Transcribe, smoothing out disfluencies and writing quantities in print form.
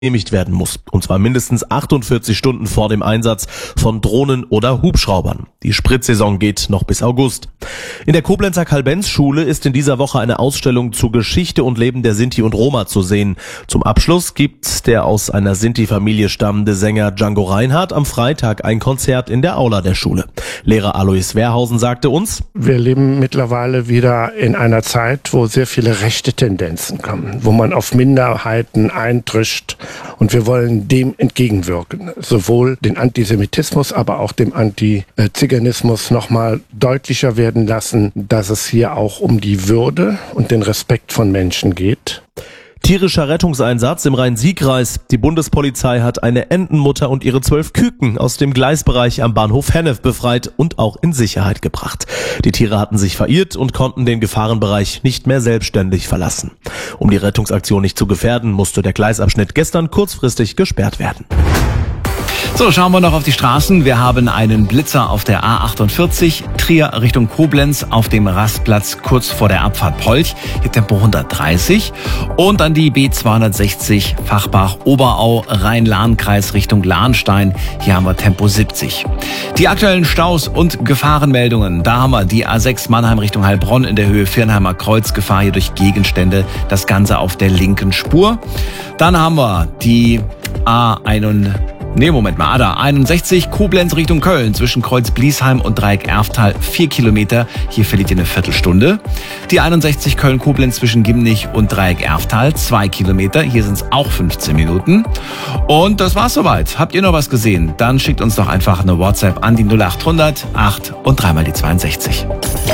genehmigt werden muss. Und zwar mindestens 48 Stunden vor dem Einsatz von Drohnen oder Hubschraubern. Die Spritsaison geht noch bis August. In der Koblenzer Karl-Benz-Schule ist in dieser Woche eine Ausstellung zur Geschichte und Leben der Sinti und Roma zu sehen. Zum Abschluss gibt der aus einer Sinti-Familie stammende Sänger Django Reinhardt am Freitag ein Konzert in der Aula der Schule. Lehrer Alois Wehrhausen sagte uns: Wir leben mittlerweile wieder in einer Zeit, wo sehr viele rechte Tendenzen kommen, wo man auf Minderheiten eindrischt. Und wir wollen dem entgegenwirken, sowohl den Antisemitismus, aber auch dem Antiziganismus nochmal deutlicher werden lassen, dass es hier auch um die Würde und den Respekt von Menschen geht. Tierischer Rettungseinsatz im Rhein-Sieg-Kreis. Die Bundespolizei hat eine Entenmutter und ihre 12 Küken aus dem Gleisbereich am Bahnhof Hennef befreit und auch in Sicherheit gebracht. Die Tiere hatten sich verirrt und konnten den Gefahrenbereich nicht mehr selbstständig verlassen. Um die Rettungsaktion nicht zu gefährden, musste der Gleisabschnitt gestern kurzfristig gesperrt werden. So, schauen wir noch auf die Straßen. Wir haben einen Blitzer auf der A48, Trier Richtung Koblenz auf dem Rastplatz kurz vor der Abfahrt Polch. Hier Tempo 130. Und dann die B260 Fachbach-Oberau, Rhein-Lahn-Kreis Richtung Lahnstein. Hier haben wir Tempo 70. Die aktuellen Staus und Gefahrenmeldungen. Da haben wir die A6 Mannheim Richtung Heilbronn in der Höhe Viernheimer Kreuz. Gefahr hier durch Gegenstände. Das Ganze auf der linken Spur. Dann haben wir die A61 Koblenz Richtung Köln zwischen Kreuz Bliesheim und Dreieck Erftal 4 Kilometer. Hier verliert ihr eine Viertelstunde. Die 61 Köln-Koblenz zwischen Gimnich und Dreieck Erftal 2 Kilometer. Hier sind es auch 15 Minuten. Und das war's soweit. Habt ihr noch was gesehen? Dann schickt uns doch einfach eine WhatsApp an die 0800 8 und dreimal die 62.